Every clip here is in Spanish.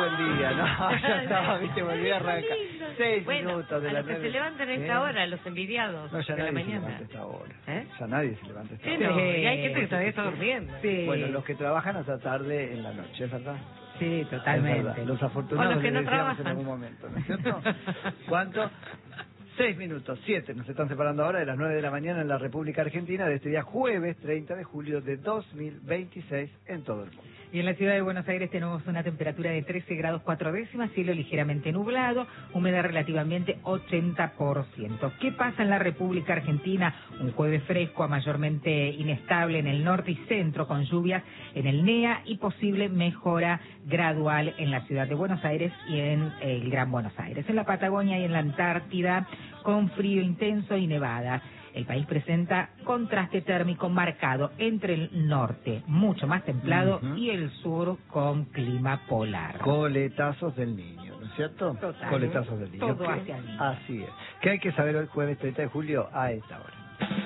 buen día, ¿no? Ya estaba, viste, volví a arrancar. 6 bueno, minutos de a la los que se levantan a esta hora, los envidiados No, ya de la nadie se mañana. levanta a esta hora. ¿Eh? Ya nadie se levanta a esta Sí, hora. no, y hay gente que todavía está durmiendo. Sí. Bueno, los que trabajan hasta tarde en la noche, ¿es verdad? Sí, Es totalmente. verdad. Los afortunados O los que les no decíamos en trabajan. algún momento, ¿no es cierto? ¿Cuánto? 6 minutos, 7 nos están separando ahora de las 9 de la mañana en la República Argentina de este día jueves 30 de julio de 2026 en todo el mundo. Y en la ciudad de Buenos Aires tenemos una temperatura de 13 grados 4 décimas, cielo ligeramente nublado, humedad relativamente 80%. ¿Qué pasa en la República Argentina? Un jueves fresco a mayormente inestable en el norte y centro, con lluvias en el NEA y posible mejora gradual en la ciudad de Buenos Aires y en el Gran Buenos Aires. En la Patagonia y en la Antártida, con frío intenso y nevadas. El país presenta contraste térmico marcado entre el norte, mucho más templado, y el sur con clima polar. Coletazos del niño, ¿no es cierto? Total. Coletazos del niño. Todo hacia el niño. Así es. ¿Qué hay que saber hoy jueves 30 de julio a esta hora?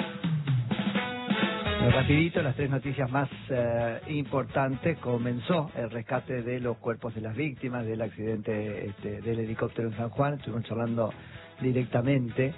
Rapidito, las 3 noticias más importantes. Comenzó el rescate de los cuerpos de las víctimas del accidente del helicóptero en San Juan. Estuvimos charlando directamente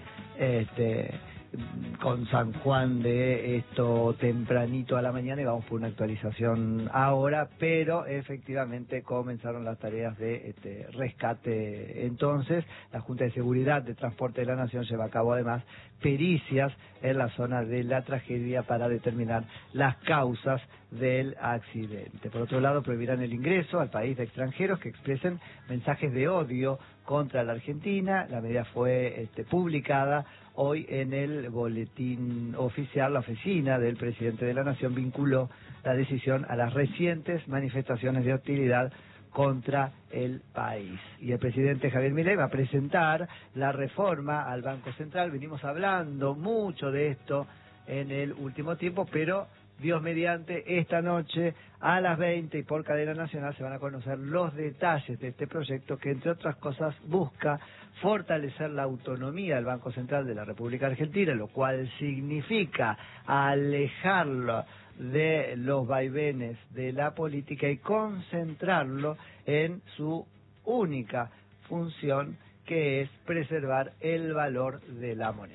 con San Juan de esto tempranito a la mañana y vamos por una actualización ahora, pero efectivamente comenzaron las tareas de rescate. Entonces, la Junta de Seguridad de Transporte de la Nación lleva a cabo además pericias en la zona de la tragedia para determinar las causas del accidente. Por otro lado, prohibirán el ingreso al país de extranjeros que expresen mensajes de odio contra la Argentina. La medida fue publicada hoy en el boletín oficial. La oficina del presidente de la Nación vinculó la decisión a las recientes manifestaciones de hostilidad contra el país. Y el presidente Javier Milei va a presentar la reforma al Banco Central. Venimos hablando mucho de esto en el último tiempo, pero Dios mediante, esta noche a las 20 y por cadena nacional se van a conocer los detalles de este proyecto que, entre otras cosas, busca fortalecer la autonomía del Banco Central de la República Argentina, lo cual significa alejarlo de los vaivenes de la política y concentrarlo en su única función, que es preservar el valor de la moneda.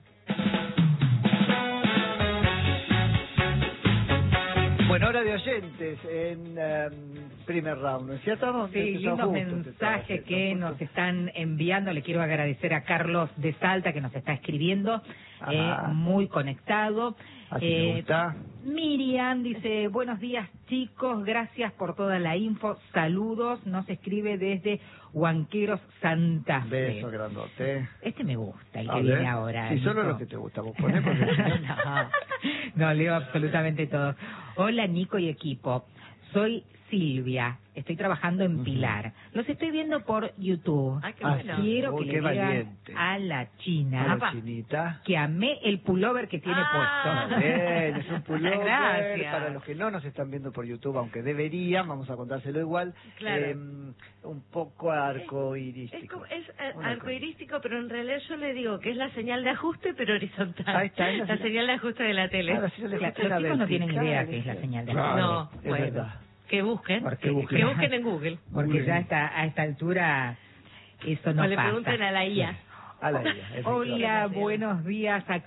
Bueno, hora de oyentes en primer round, ¿no es cierto? Sí, lindos mensajes que nos están enviando. Le quiero agradecer a Carlos de Salta que nos está escribiendo, muy conectado. Así me gusta. Miriam dice, buenos días chicos, gracias por toda la info, saludos, nos escribe desde Huanqueros, Santa Fe. Beso grandote. Me gusta, el que viene ahora. Si solo Nico. lo que te gusta, vos ponés porque no, leo absolutamente todo. Hola Nico y equipo, soy Silvia, estoy trabajando en Pilar. Los estoy viendo por YouTube. Ay, qué bueno. Quiero que le digan a la china, a la chinita, que amé el pullover que tiene puesto. Bien, es un pullover. Gracias. Para los que no nos están viendo por YouTube, aunque deberían, vamos a contárselo igual. Claro. Un poco arcoirístico. Es arcoirístico, pero en realidad yo le digo que es la señal de ajuste, pero horizontal. Ahí está, la señal de ajuste de la tele. Claro, si Los chicos no tienen idea qué es la señal de ajuste. No, es bueno. verdad. Que busquen. Que busquen en Google. Porque ya está, a esta altura eso no o le pasa. pregunten a la IA. A la IA, Hola, buenos días.